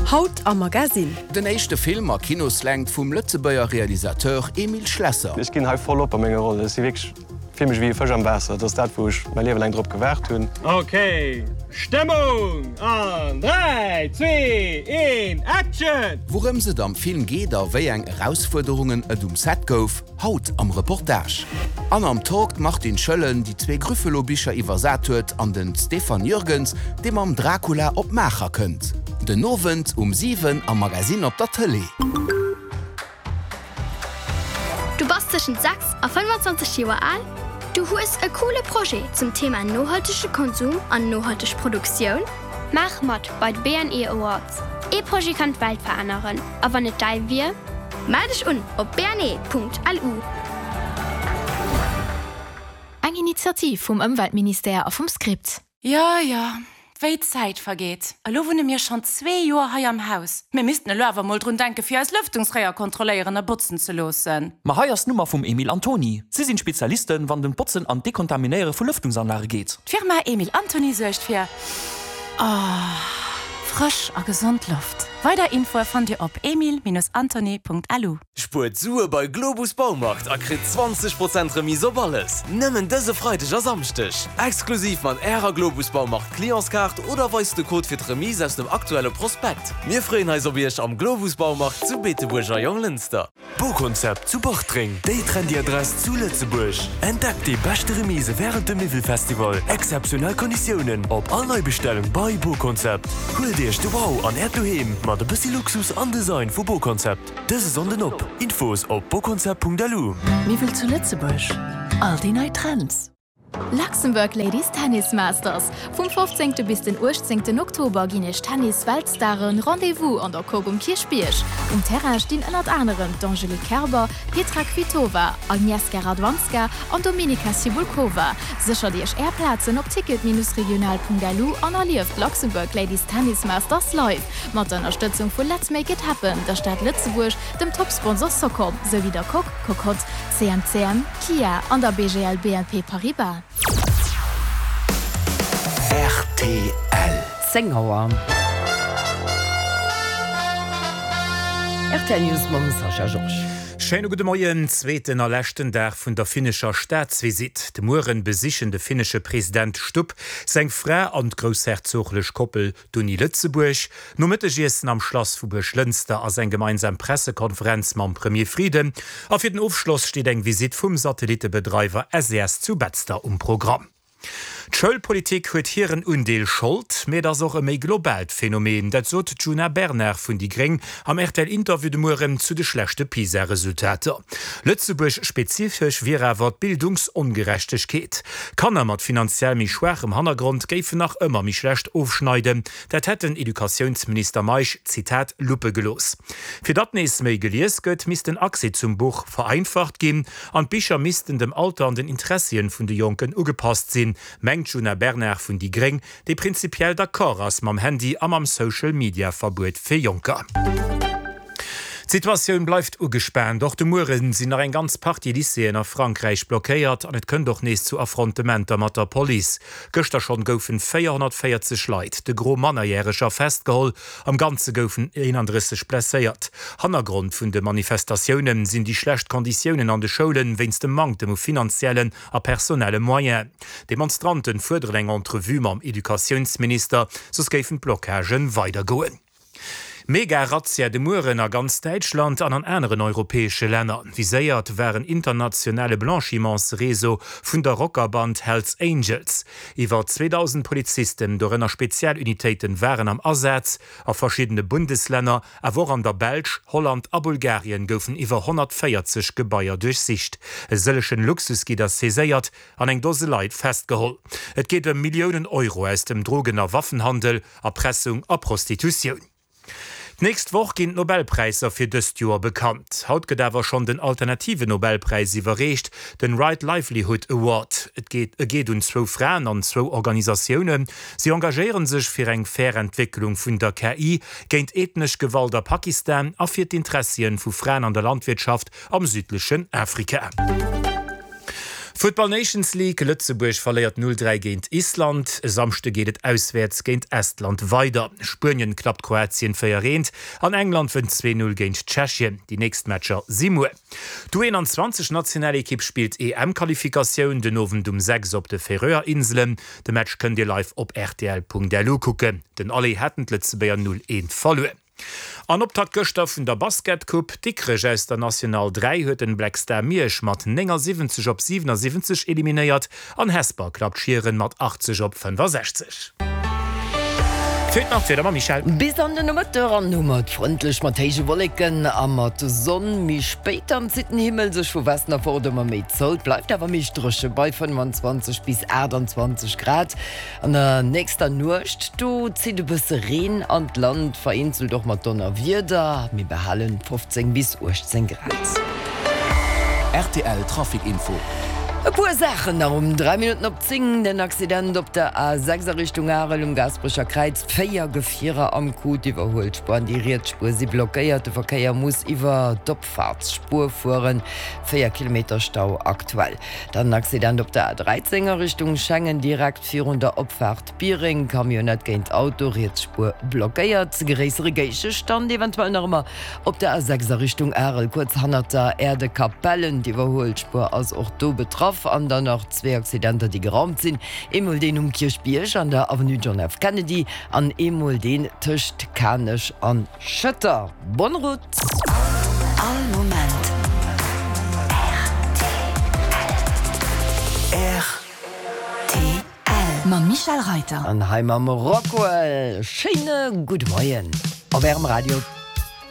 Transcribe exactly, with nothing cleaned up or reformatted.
Haut am Magasin. Den echte Film a Kinoslang vum Lützebauer Realisateur Emil Schlesser. Ich gin halt voll op a menge Rolle. Filmch wie Fëch am Wasser, dats dat woch mein Lewe lang Drpp gewert hunn. Okay, Stimmung an drei, zwei, eins, Action! Worum se am Film geht, a wéi eng Herausforderungen et um Set gouf, haut am Reportage. An am Talk macht den Schëllen die zwee Grüffelobicher iwwersat huet an den Stefan Jürgens, dem am Dracula op Macher kënnt. Den Novent um sieben am Magasin op der Tele. Du bist zwischen sechs a fünfundzwanzig Jahre alt. Du hast ein cooles Projekt zum Thema nachhaltiger Konsum und nachhaltige Produktion. Mach mit bei den B N E Awards. Ihr Projekt kann die Welt verändern, aber nicht teil wir. Meld dich an auf b n e punkt l u. Eine Initiative vom Umweltministerium auf dem Skript. Ja, ja. Weil Zeit vergeht. Allo wohnen mir schon zwei Jahre hier am Haus. Wir müssten Löwer mal drum denken, für als Lüftungsreiher kontrollieren und putzen zu lassen. Ma heiers Nummer vom Emil Antoni. Sie sind Spezialisten, wann den Putzen an Dekontaminäre von Lüftungsanlage geht. Die Firma Emil Antoni sorgt für oh, frisch und gesund Luft. Weiter Info von dir auf emil Bindestrich antoni punkt l u. Spurt Sue bei Globus Baumarkt a krit zwanzig Prozent Remise op alles. Nimmen dese Freitag a Samstech. Exklusiv man Ärer Globus Baumarkt Klienskart oder weist de Code fir Remise aus dem aktuelle Prospekt. Mir freuen heiser wiech am Globus Baumarkt zu Beteburger Jonglenster. Baukonzept zu Bachtring. Dei trendy Adress zu Lützeburg. Entdeckt die beste Remise während dem Mivelfestival. Exceptionell Konditionen op all Neubestellung bei Baukonzept. Hol dirch de Wow an Erddoheim. De bisschen Luxus an Design vu Baukonzept. Das ist an den op. Infos op baukonzept punkt l u. Wie will zu Lützeburg? All die neue Trends. Luxemburg Ladies Tennis Masters. Vom fünfzehnten bis den achtzehnten Oktober ginech Tennis-Weltstaren Rendezvous an der Kogum Kirchbiersch. Um Terrain stehen unter anderem D'Angelique Kerber, Petra Kvitova, Agnieszka Radwanska und Dominika Sibulkova. Sicher dir Airplatzen auf ticket Bindestrich regional punkt l u und erlieft Luxemburg Ladies Tennis Masters live. Mit der Unterstützung von Let's Make It Happen, der Stadt Lützeburg, dem Topsponsor Socom, sowie der Coq, Cocotte, C M C M, Kia und der B G L B N P Paribas. R T L Sengauer R T L News mam Sascha George. Schöne gute Morgen, zweiten erlächten Tag von der finnischer Staatsvisit. De Muren besichen de finnische Präsident Stubb, seng Frau und großherzoglich Koppel Duni Lützeburg, no Mittagessen am Schloss vu Burg-Lünster als ein gemeinsam Pressekonferenz mam Premier Frieden. Auf den Aufschluss steht eng Visit vom Satellitebetreiber S E S zu Betzter um Programm. Schulpolitik huet hieren Undeel Schuld, mé das auch e méi globalt Phänomen, dat sot Juna Berner vun die Gring am R T L-Interview de Murem zu de schlechte PISA-Resultate. Lützeburg spezifisch wie awer Bildungsungerechtegkeet. Kanner mat finanziell mi schwachem Hannergrund géifen nach ëmmer mi schlecht aufschneiden, dat hätten Edukationsminister Meich Zitat Lupe gelos. Fi dat nees méi gelees gëtt mis den Akse zum Buch vereinfacht gin, an Bicher misisten dem Alter an den Interessien vun de Jonken ugepasst sinn, Juna Berner vun die Gring, déi prinzipiell d'accord ass mam Handy am am Social Media Verbot fir Junker. Situationun bleifft ugespernt, doch de Muren sinn er en ganz Party Lyceen a Frankreich blockéiert an et kën doch nees zu Affrontementer mat der Police. Göster schon goufen vierhundertvierzig Leiit, de gro mannerjährescher festgeholl, am ganze goufen einunddreißig blesséiert. Hannergrund vun de Manifestatiounen sinn die schlecht Konditionen an de Schulen wennns dem Mangel dem finanziellen a personelle Moyen. Demonstranten fuerderen eng Entrevue mam Edukationsminister, sos géiffen Blockagen weitergoen. Mega Razzia de Muren a ganz Deutschland an an anderen europäische Länder. Wie séiert wären internationale Blanchimentsreso vun der Rockerband Hells Angels. Iwer zweitausend Polizisten dorenner Spezialunitéiten wären am Ersatz, a verschiedene Bundesländer, a wo an der Belsch, Holland a Bulgarien goufen iwwer hundertvierzig Gebaier durchsicht. E sëllechen Luxus gi das seséiert an eng Dose Leiit festgeholl. Et geht um Millionen Euro aus dem Drogener Waffenhandel, Erpressung a Prostitution. Nächst woch ginn Nobelpreiser fir dëst Joer bekannt. Haut gët awer schon den alternative Nobelpreis iwwerrecht, den Right Livelihood Award. Et geht, et geht un zwo Fraen an zwo Organisaiounen. Sie engagieren sech fir eng faire Entwicklung vun der K I, géint ethnech Gewalt der Pakistan a fir d'Interessien vu Fraen an der Landwirtschaft am südlichen Afrika. Football Nations League Lützeburg verleiert null drei gegen Island. Samste geht es auswärts gegen Estland weiter. Spanien klappt Kroatien verrent. An England wird zwei null gegen Tschechien. Die nächsten Matcher sieben Uhr. Die einundzwanzig nationale Equipe spielt E M-Qualifikation den Ofen um sechs auf den Färöerinseln. Den Match könnt ihr live auf r t l punkt d l gucken. Denn alle hätten Lützeburg null eins verloren. An optat Göstoff vun der Basketcup Dickrege aus der National drei huet den Blackstar Miersch mat siebzig op siebenundsiebzig eliminiert, an Hesper klappt Schieren mat achtzig op fünfundsechzig. Michel Bis an den Motor an Nummer frontlech Matthege Wolken a mat Sonn mi spéit am zitten Himmel sech vu Westner vor demmer méi zolt bleibt awer mich drsche bei fünfundzwanzig bis achtundzwanzig Grad an der nächster Nucht du zi de bësse Reen an Land vereinzelt doch mat Donner wieder mi behallen fünfzehn bis achtzehn Grad. R T L Trafikinfo. E puer Sachen um drei Minuten op zingen den Accident op der A sechs Richtung Arel um Gasbrecher Kreiz Féier Gefierer am Kut iwwerholt Spur die Rietspur sie blockéierte Verkeier muss iwwer Doppfahrtsspur fuhren vier Kilometer Stau aktuell. Dann Accident op der A dreizehn Richtung Schengen direkt vierhundert Opfahrt Biering Kamionet géint Auto Rietspur blockéiert gereisregéiche Stand eventuell normal op der A sechs Richtung Arel kurz hanter Erde Kapellen diewerholt Spur aus Orto betroffen an dann noch zwei Accidenter die geraumt sind Emul den um Kirchbiersch an der Avenue John F. Kennedy an Emul den Tischcht Kanisch an Schëtter Bonrut All moment R T L Ma Michel Reiter an Heimer Rockwell Schene gut Moien Op Wärm Radio.